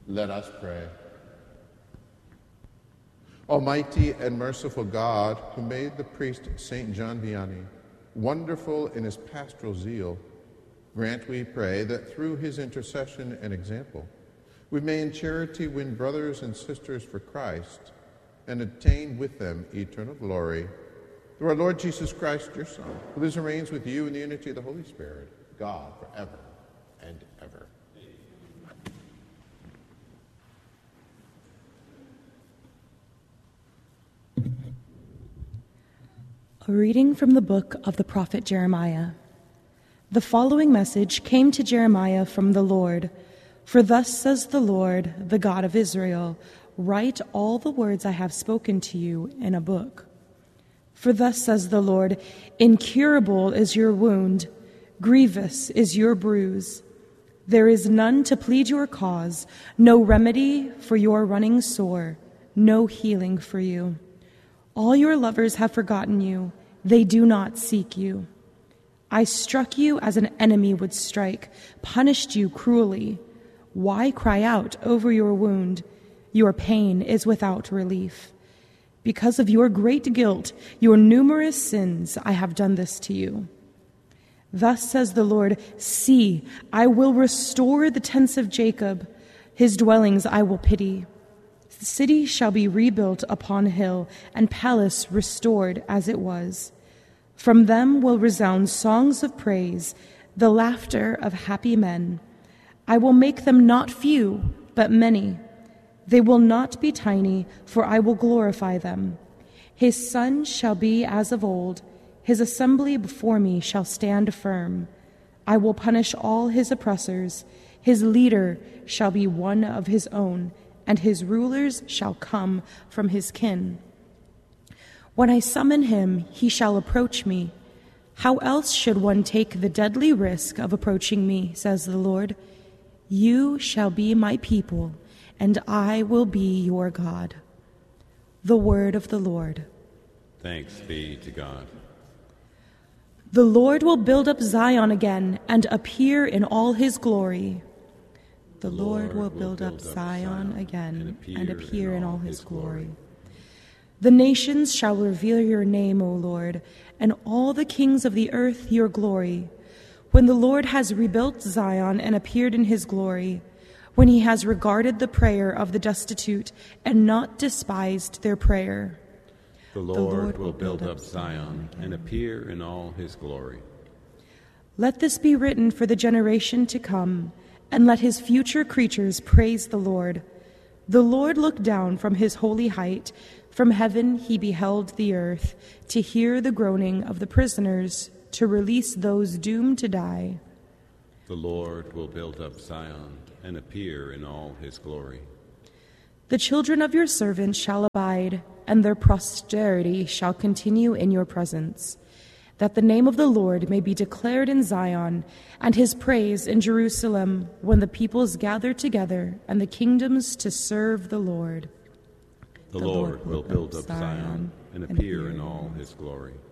Let us pray. Almighty and merciful God, who made the priest St. John Vianney wonderful in his pastoral zeal, grant, we pray, that through his intercession and example, we may in charity win brothers and sisters for Christ and attain with them eternal glory. Through our Lord Jesus Christ, your Son, who lives and reigns with you in the unity of the Holy Spirit, God, forever and ever. A reading from the book of the prophet Jeremiah. The following message came to Jeremiah from the Lord. For thus says the Lord, the God of Israel, write all the words I have spoken to you in a book. For thus says the Lord, incurable is your wound, grievous is your bruise. There is none to plead your cause, no remedy for your running sore, no healing for you. All your lovers have forgotten you. They do not seek you. I struck you as an enemy would strike, punished you cruelly. Why cry out over your wound? Your pain is without relief. Because of your great guilt, your numerous sins, I have done this to you. Thus says the Lord, see, I will restore the tents of Jacob. His dwellings I will pity. The city shall be rebuilt upon a hill, and palace restored as it was. From them will resound songs of praise, the laughter of happy men. I will make them not few, but many. They will not be tiny, for I will glorify them. His sons shall be as of old. His assembly before me shall stand firm. I will punish all his oppressors. His leader shall be one of his own, and his rulers shall come from his kin. When I summon him, he shall approach me. How else should one take the deadly risk of approaching me, says the Lord? You shall be my people, and I will be your God. The word of the Lord. Thanks be to God. The Lord will build up Zion again and appear in all his glory. The Lord will build up Zion again and appear in all his glory. The nations shall reveal your name, O Lord, and all the kings of the earth your glory. When the Lord has rebuilt Zion and appeared in his glory, when he has regarded the prayer of the destitute and not despised their prayer. The Lord will build up Zion and appear in all his glory. Let this be written for the generation to come, and let his future creatures praise the Lord. The Lord looked down from his holy height. From heaven he beheld the earth, to hear the groaning of the prisoners, to release those doomed to die. The Lord will build up Zion and appear in all his glory. The children of your servants shall abide, and their posterity shall continue in your presence, that the name of the Lord may be declared in Zion, and his praise in Jerusalem, when the peoples gather together and the kingdoms to serve the Lord. The Lord will build up Zion and appear in all his glory.